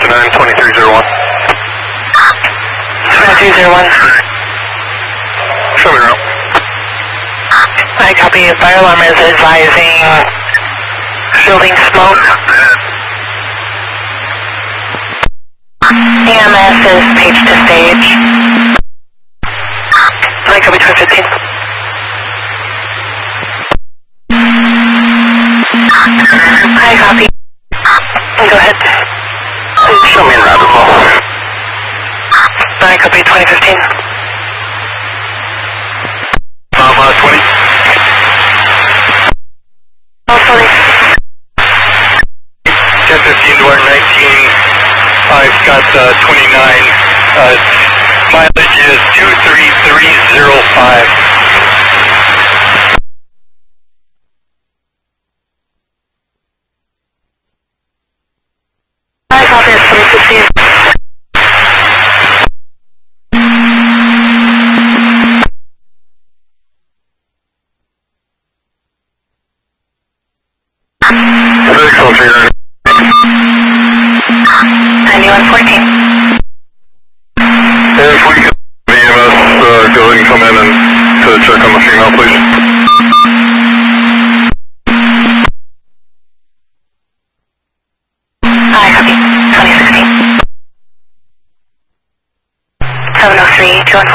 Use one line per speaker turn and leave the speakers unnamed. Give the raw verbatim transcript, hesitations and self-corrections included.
nine, twenty-three zero one.
twenty-three zero one.
Show me around.
I copy. Fire alarm is advising building smoke. E M S is page to stage. I copy twelve fifteen. I copy. Go ahead.
Show me around as well.
I copy twenty fifteen.
Mama twenty.
Oh, sorry.
ten fifteen to our nineteen. I've got uh, twenty-nine. Uh, mileage is two three three zero five.
I copy it twenty fifteen. ninety-one fourteen.
If we could have E M S uh, go ahead and come in and to check on the female, please.
I copy twenty sixteen. seven oh three two one four.